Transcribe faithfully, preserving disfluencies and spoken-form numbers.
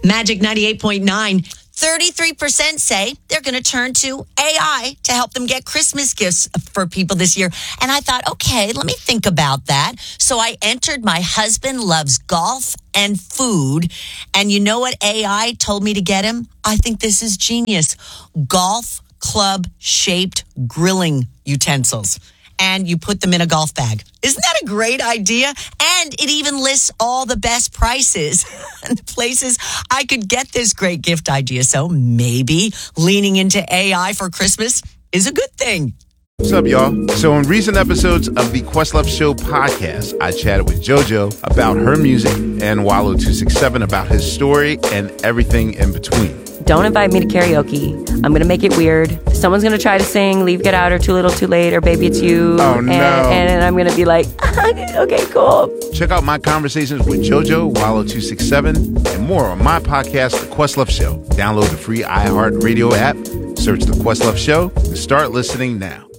Magic ninety-eight point nine. thirty-three percent say they're going to turn to A I to help them get Christmas gifts for people this year. And I thought, okay, let me think about that. So I entered my husband loves golf and food. And you know what A I told me to get him? I think this is genius. Golf club shaped grilling utensils. And you put them in a golf bag. Isn't that a great idea? And it even lists all the best prices and the places I could get this great gift idea. So maybe leaning into A I for Christmas is a good thing. What's up, y'all? So in recent episodes of the Questlove Show podcast, I chatted with JoJo about her music and Wallow two six seven about his story and everything in between. Don't invite me to karaoke. I'm going to make it weird. Someone's going to try to sing Leave, Get Out, or Too Little, Too Late, or Baby It's You. Oh, no. And, and I'm going to be like, okay, cool. Check out my conversations with JoJo, Wallow two six seven, and more on my podcast, The Questlove Show. Download the free iHeartRadio app, search The Questlove Show, and start listening now.